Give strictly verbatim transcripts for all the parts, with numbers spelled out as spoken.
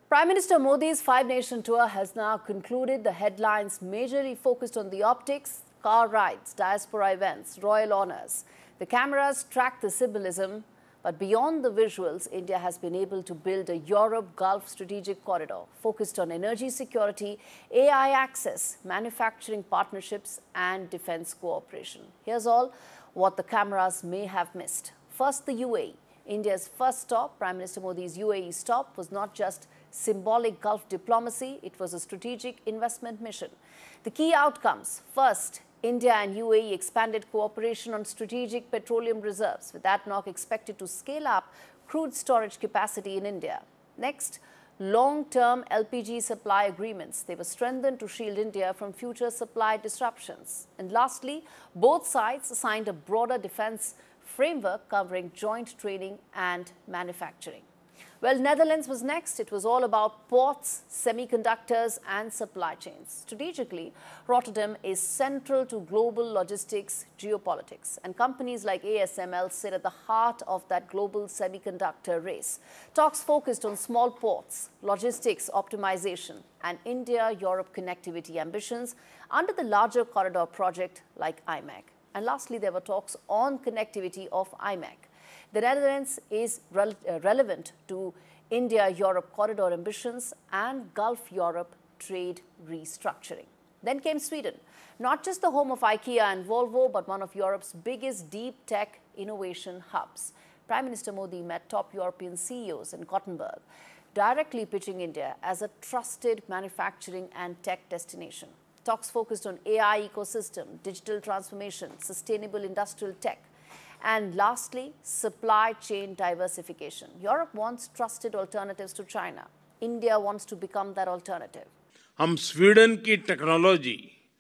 Prime Minister Modi's five-nation tour has now concluded. The headlines majorly focused on the optics, car rides, diaspora events, royal honours. The cameras tracked the symbolism, but beyond the visuals, India has been able to build a Europe-Gulf strategic corridor focused on energy security, A I access, manufacturing partnerships and defence cooperation. Here's all what the cameras may have missed. First, the U A E. India's first stop, Prime Minister Modi's U A E stop, was not just symbolic Gulf diplomacy, it was a strategic investment mission. The key outcomes: first, India and U A E expanded cooperation on strategic petroleum reserves, with A D N O C expected to scale up crude storage capacity in India. Next, long-term L P G supply agreements. They were strengthened to shield India from future supply disruptions. And lastly, both sides signed a broader defence framework covering joint training and manufacturing. Well, Netherlands was next. It was all about ports, semiconductors and supply chains. Strategically, Rotterdam is central to global logistics geopolitics, and companies like A S M L sit at the heart of that global semiconductor race. Talks focused on small ports, logistics optimization and India-Europe connectivity ambitions under the larger corridor project like I M E C. And lastly, there were talks on connectivity of I M E C. The Netherlands is rel uh, relevant to India-Europe corridor ambitions and Gulf-Europe trade restructuring. Then came Sweden, not just the home of IKEA and Volvo, but one of Europe's biggest deep tech innovation hubs. Prime Minister Modi met top European C E Os in Gothenburg, directly pitching India as a trusted manufacturing and tech destination. Talks focused on A I ecosystem, digital transformation, sustainable industrial tech, and lastly, supply chain diversification. Europe wants trusted alternatives to China. India wants to become that alternative. हम Sweden की technology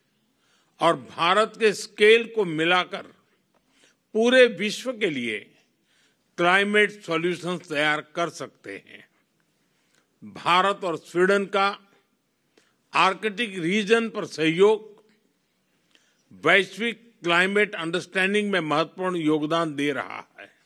और भारत के scale को मिलाकर पूरे विश्व के लिए क्लाइमेट सॉल्यूशंस तैयार कर सकते हैं। भारत और स्वीडन का आर्कटिक रीजन पर सहयोग वैश्विक क्लाइमेट अंडरस्टैंडिंग में महत्वपूर्ण योगदान दे रहा है।